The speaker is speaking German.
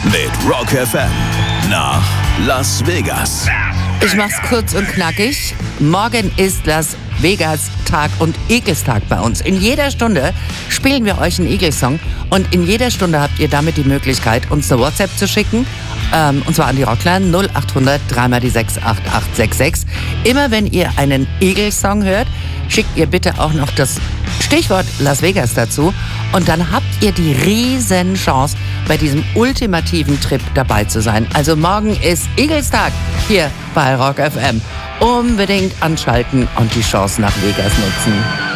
mit Rock FM nach Las Vegas. Ich mach's kurz und knackig. Morgen ist Las Vegas Tag und Eaglestag bei uns. In jeder Stunde spielen wir euch einen Eagles-Song und in jeder Stunde habt ihr damit die Möglichkeit, uns eine WhatsApp zu schicken. Und zwar an die Rockline 0800 3x6 8866. Immer wenn ihr einen Eagles-Song hört, schickt ihr bitte auch noch das Stichwort Las Vegas dazu. Und dann habt ihr die riesen Chance, bei diesem ultimativen Trip dabei zu sein. Also morgen ist Eaglestag hier bei Rock FM. Unbedingt anschalten und die Chance nach Vegas nutzen.